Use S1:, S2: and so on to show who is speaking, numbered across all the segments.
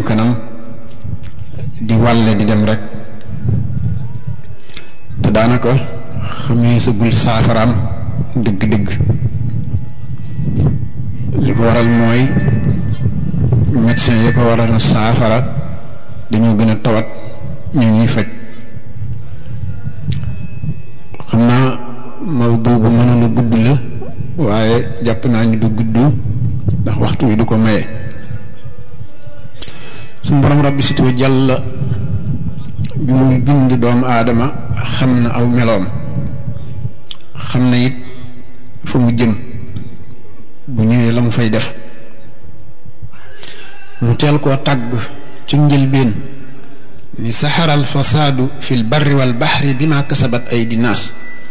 S1: kanam di wàlle di dem rek te daanaka xamee sa gul saafaraam dëgg-dëgg li ko waral mooy médecin yi ko waral na saafara dañoo gën a tawat ñu ñuy faj xam naa mawdu bu mënoon a gudd la waaye jàpp naa ni du gudd ndax waxtu wi du ko maye suñu borom rabbi situ jàlla bi muy bind doomu aadama xam na aw meloom xam na it fu mu jëm bu ñëwee la mu fay def mu teel koo tàgg ci njëlbeen ni saxara al fasaadu fi l barri wal baxri bi ma kasabat ay dinaas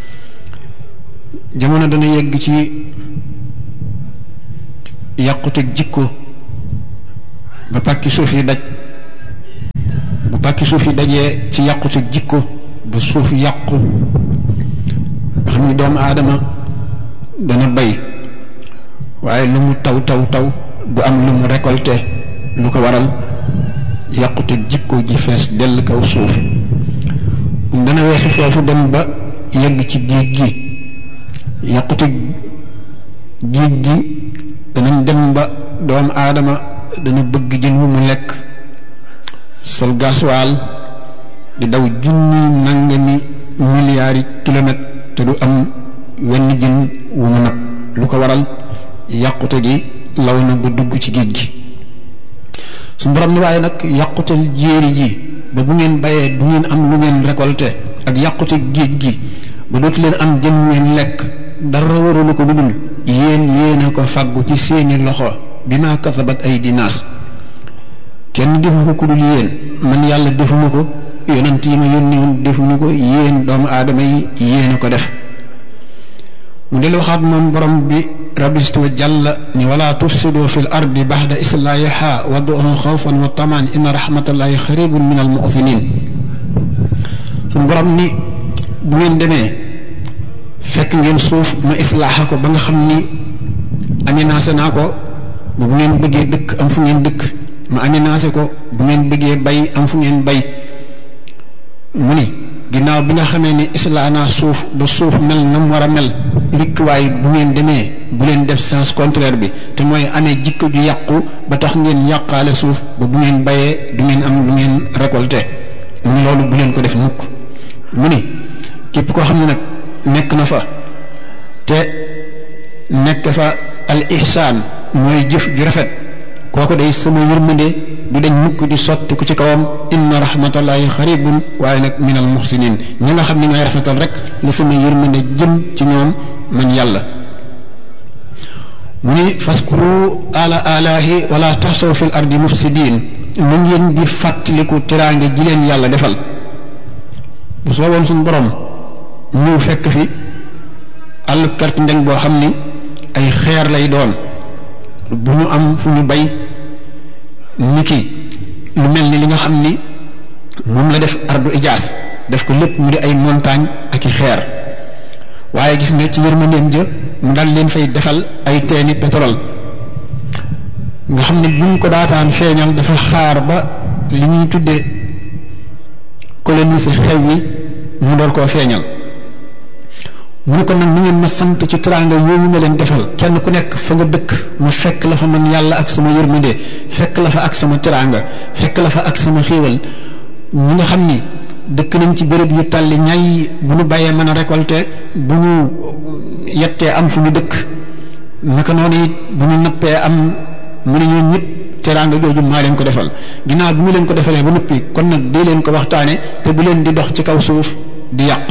S1: jamono dana yegg ci yàquteg jikko ba pàkki suuf yi daj bu pàkki suuf yi dajee ci yàquteg jikko ba suuf yàqu nga xam ni doomu aadama dana bay waaye lu mu taw taw taw du am lu mu récolté lu ko waral yàqute jikko ji fees dell kaw suuf dana weesu foofu dem ba yegg ci géej gi yàqute géej gi danañ dem ba doomu aadama dana bëgg jën wu mu lekk sol gasoil di daw junni nangami milliards kilomètres te du am wenn jën wu mu nag lu ko waral yàqute gi law na ba dugg ci géej gi su borom ni waaye nag yàqutel jéeri ji ba bu ngeen bayee du ngeen am lu ngeen récolté ak yàqute géej gi ba dootu leen am jëm ngeen lekk dara warulu ko lu dul yéen a ko fàggu ci seeni loxo bi ma kasabat ay dinaas kenn defu ko dul yéen man yàlla defuma ko yonent yi ma yónni woon defuñu ko yéen doomu aadama yi yéen a ko def mu del waxaat moom borom bi rabbi istu jalla ni wala tufsidu fi l ardi baxda islaahiha wad'uhu xawfan wa tamaan inna rahmatallahi xaribun min al mu'minin suñu borom ni bu ngeen demee fekk ngeen suuf ma islaaxa ko ba nga xam ni aménagé naa ko bu ngeen bëggee dëkk am fu ngeen dëkk ma aménagé ko bu ngeen bëggee bay am fu ngeen bay mu ni ginnaaw bi nga xamee ni islaa naa suuf ba suuf mel na mu war a mel rikk waaye bu ngeen demee bu leen def sens contraire bi te mooy amee jikko ju yàqu ba tax ngeen yàqaale suuf ba bu ngeen bayee du ngeen am lu ngeen récolté mu ni loolu bu leen ko def mukk mu ni képp koo xam ne nag nekk na fa te nekk fa al ihsaan mooy jëf ju rafet kooku day sama yërmande du dañ mukk di sotti ku ci kawam inna rahmatallahi xaribun waaye nag minal muhsinin ñi nga xam ne ñooy rafetal rek la sama yërmande jëm ci ñoom man yàlla mu ni faskuru ala alahi wala taxsaw fil ardi mufsidin na ngeen di fàttaliku teraange ji leen yàlla defal bu sooboon suñu borom ñu fekk fi àllub kart ndeng boo xam ni ay xeer lay doon bu ñu am fu ñu bay niki lu mel ni li nga xam ni moom la def ardu ijaas def ko lépp mu di ay montagne ak i xeer waaye gis nga ci yërmandeem ja mu dal leen fay defal ay teeni pétrole nga xam ne buñ ko daataan feeñal dafa xaar ba li ñuy tuddee coloniser xew yi mu door koo feeñal mu ne ko nag ni ngeen ma sant ci teraanga yooyu ma leen defal kenn ku nekk fa nga dëkk ma fekk la fa man yàlla ak sama yërmande fekk la fa ak sama teraanga fekk la fa ak sama xéewal ñi nga xam ni dëkk nañ ci béréb yu tàlli ñay bu ñu bàyyee mën a récolter bu ñu yettee am fu ñu dëkk naka noonu it bu ñu nappee am mu ne ñoo ñëpp teraanga jooju maa leen ko defal ginnaaw bi mu leen ko defalee ba noppi kon nag dee leen ko waxtaane te bu leen di dox ci kaw suuf di yàq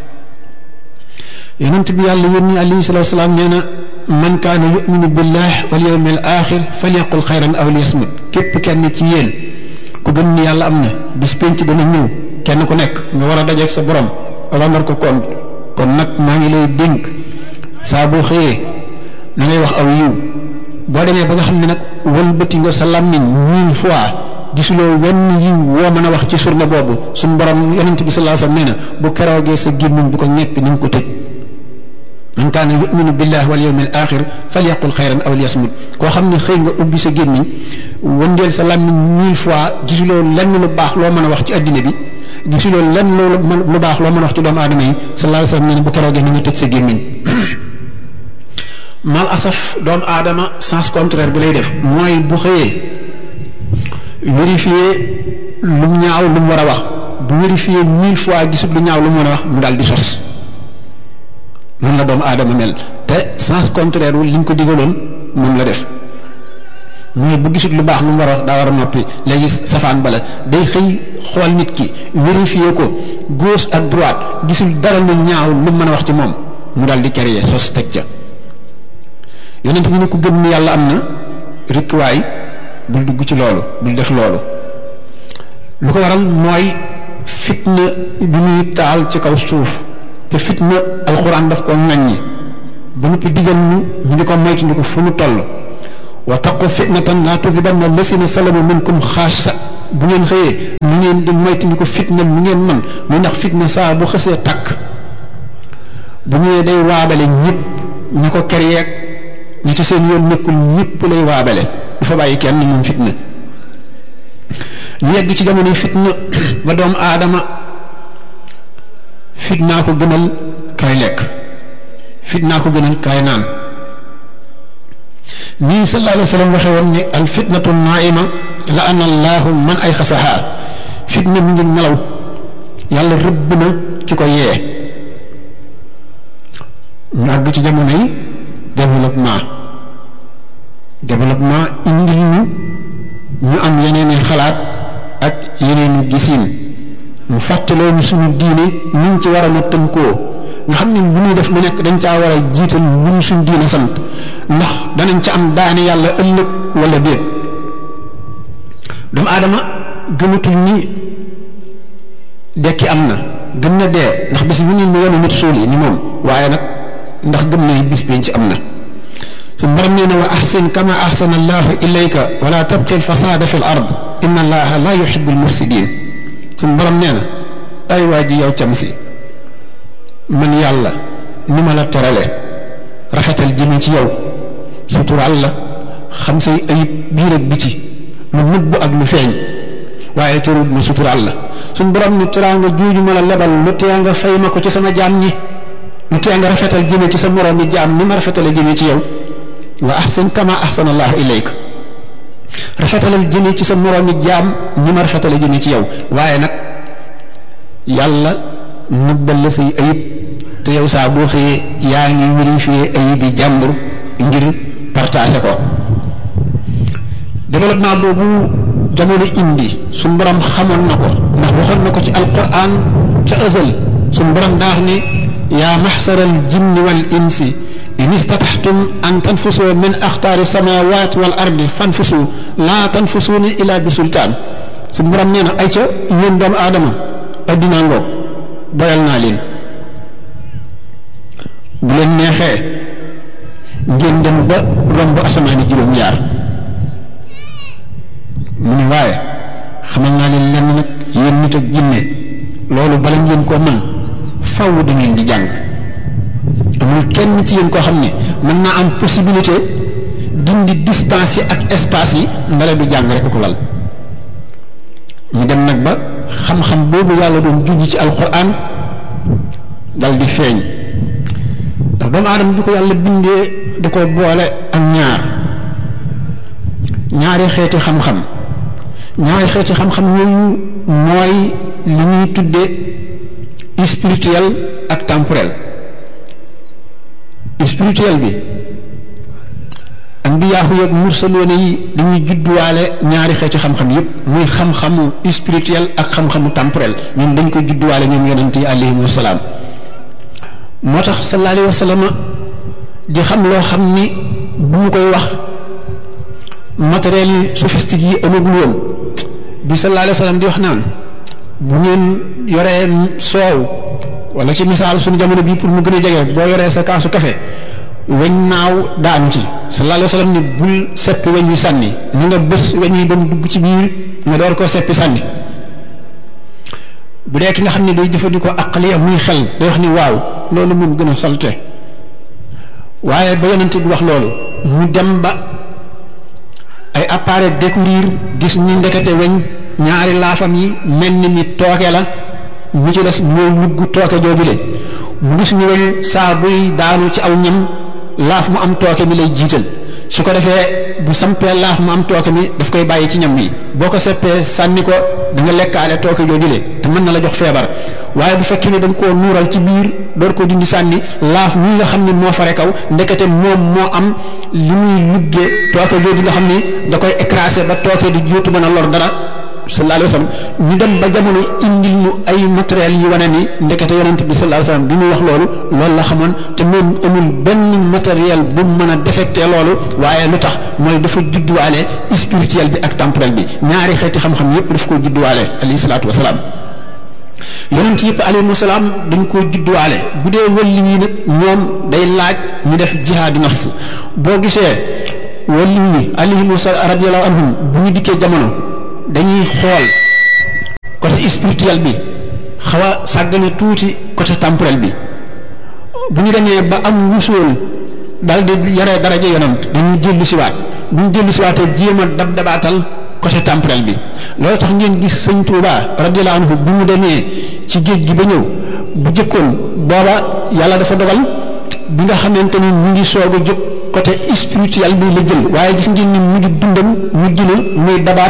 S1: yonent bi yàlla yónni alayhi salaatu wasalaam nee na man kaana yuminu billah wal yawmil axir falyaqul xayran aw liyasmut képp kenn ci yéen ku gëm ni yàlla am na bis penc dana ñëw kenn ku nekk nga war a dajeeg sa borom rendre ko compte kon nag maa ngi lay dénk saa boo xëyee na ngay wax aw yiw boo demee ba nga xam ne nag wëlbati nga sa làmmiñ 1000 fois gisuloo wenn yiw woo mën a wax ci surna boobu suñu borom yonent bi sallallahu alayhi wasallam nee na bu keroogee sa gémmiñ bu ko ñeppi ni nga ko tëj man kaana yuminu billahi wal yawmil axir falyaqul xayran aw liyasmut koo xam ne xëy nga ubbi sa gémmiñ wëndeel sa làmmiñ 1000 fois gisuloo lenn lu baax loo mën a wax ci addina bi gisuloo lenn lu baax loo mën a wax ci doomu aadama yi sallallahu alayhi wa sallam ne bu keroogee na nga tëj sa gémmiñ mal asaf doomu aadama sens contraire bi lay def mooy bu xëyee vérifier lu ñaaw lu mu war a wax bu vérifier 1000 fois gisul lu ñaaw lu mu war a wax mu daal di sos noonu la doomu aadama mel te sens contraire wu li ñu ko digaloon moom la def mooy bu gisul lu baax lu mu war a wax daa war a noppi léegi safaan bala day xëy xool nit ki vérifier ko gauche ak droite gisul dara lu ñaaw lu mën a wax ci moom mu daal di créer sos teg ca yonent bi ne ku gëm ni yàlla am na rikkuwaay bul dugg ci loolu bul def loolu lu ko waral mooy fitna bi muy taal ci kaw suuf te fitna alxuraan daf ko ŋàññi ba noppi digal ñu di ko moytu di ko fu mu toll wa taqu fitnatan laa tusibanna lasina salamu minkum xaasa bu ngeen xëyee mu ngeen di moytu di ko fitna mu ngeen man muy ndax fitna saa bu xësee takk bu ñëwee day waabale ñëpp ñi ko kereek ñi ci seen yoon nekkul ñëpp lay waabale du fa bàyyi kenn moom fitna ñu yegg ci jamono fitna ba doomu aadama fitnaa ko gënal kaay lekk fitnaa ko gënal kaay naan nii sallallahu alayhi wa sallam waxe woon ni al fitnatu naima la ana allahu man ay xasaha fitna mi ngi nelaw yàlla rëbb na ki ko yee ñu àgg ci jamono yi développement indil ñu am yeneeni xalaat ak yeneeni gisiin mu fàttaloo ñu suñu diine niñ ci war a tënkoo nga xam ne bu ñuy def lu nekk dañ caa war a jiital lu ñu suñu diine sant ndax danañ ca am daane yàlla ëllëg wala déet doomu aadama gëmatul ni dekki am na gëm na dee ndax bis bu ni mu wonu nit suul yi ni moom waaye nag ndax gëm na bis penc am na su borom nee na wa ahsin kama ahsana allahu ilayka wala tabqi alfasada fi l ard inna allaha la yuhibu almufsidin suñu borom nee na ay waa ji yow cam si man yàlla ni ma la terale rafetal jëme ci yow sutural la xam say ayib biir ak biti lu nëbb ak lu feeñ waaye terul ma sutural la suñu borom ni teraanga juuju ma la lebal lu tee nga fay ma ko ci sama jaam ñi lu tee nga rafetal jëme ci sa moroomi jaam ni ma rafetale jëme ci yow wa ahsin kama ahsana allahu ilayka rafetalal jëme ci sa moroomi jaam ni ma rafetale jëme ci yow waaye nag yàlla nëbbal la say ayib te yow saa boo xëyee yaa ngi vérifier ayibi jàmbur ngir partager ko développement boobu jamono indi suñ borom xamoon na ko ndax waxoon na ko ci alquran ca azal suñ borom daax ni yaa maxsara al jinni wal insi in istataxtum an tanfusu min axtaari samawat wal ardi fanfusu laa tanfusuuna ila bi sultaan suñ borom nee na ay ca yéen doomu aadama addinaa ngoog boyal naa leen bu leen neexee ngeen dem ba romb asamaani juróom-ñaar mu ne waaye xamal naa leen lenn nag yéen nit ak jinne loolu bala ngeen koo mën faw da ngeen di jàng amul kenn ci yéen koo xam ne mën naa am possibilité dindi distance yi ak espace yi ndale du jàng rek ko lal ñu dem nag ba xam-xam boobu yàlla doon junj ci alquran dal di feeñ ndax doomu aadama bi ko yàlla bindee da ko boole ak ñaari xeeti xam-xam ñaari xeeti xam-xam yooyu mooy li ñuy tudde spirituel ak temporel spirituel bi ambiyaahu yeeg mursaloona yi dañuy judduwaale ñaari xeeti xam-xam yépp muy xam-xamu spirituel ak xam-xamu temporel ñun dañ ko judduwaale ñoom yonent yi alayhimu wasalaam moo tax sallallahu alayhi wa sallam di xam loo xam ni bu mu koy wax matériel yi sophistique yi amagul woon bi sallallahu alayhi wa sallam di wax naan bu ngeen yoree soow wala ci misaal suñu jamono bii pour mu gën a jege boo yoree sa kaasu café weñ naaw daanu ci sallallahu alayhi wa sallam ni bul seppi weñ wi sànni ni nga bës weñ wi ba mu dugg ci biir nga door koo seppi sànni bu dee ki nga xam ne day jëfandikoo aqliya muy xel day wax ni waaw loolu moom gën a salte waaye ba yonent bi wax loolu mu dem ba ay appareil découvrir gis ni ndekete weñ ñaari laafam yi mel ni tooke la mu ci des mooy lugg tooke joojule mu gis ni weñ saa buy daanu ci aw ñam laaf mu am tooke mi lay jiital su ko defee bu sampee laaf mu am tooke mi daf koy bàyyi ci ñam wi boo ko seppee sànni ko da nga lekkaale tooke joojule te mën na la jox feebar waaye bu fekkee ne da nga koo nuural ci biir door ko dindi sànni laaf mi nga xam ne moo fare kaw ndekete moom moo am li muy luggee tooke jooju nga xam ni da koy écraser ba tooke di juutu mën a lor dara sallallahu alayhi wa sallam ñu dem ba jamono indil ñu ay matériel yi wane ni ndekete yonent bi sallallahu alayhi wa sallam bi muy wax loolu la xamoon te moom amul benn matériel bu mën a défecté loolu waaye lu tax mooy dafa judduwaale spirituel bi ak temporel bi ñaari xeeti xam-xam yépp daf koo judduwaale alayhi salaatu wasalaam yonent yëpp alayhi salaam dañ koo judduwaale bu dee wëlli ñi nag ñoom day laaj ñu def jihaadu nafs boo gisee wëlli ñi alayhi radiyallahu anhum bu ñu dikkee jamono dañuy xool côté spirituel bi xaw a sàggane tuuti côté temporel bi bu ñu demee ba am wusool dal di yore daraja yonent dañuy dellu siwaat bu ñu dellu siwaatee jéem a dab dabaatal côté temporel bi loolu tax ngeen gis sëñ Tuuba radiyallahu anhu bu mu demee ci géej gi ba ñëw bu jëkkoon booba yàlla dafa dogal bi nga xamante ni mu ngi soog a jóg côté spirituel bi la jël waaye gis ngeen ni mu ngi dundam mu jëlul muy dabaat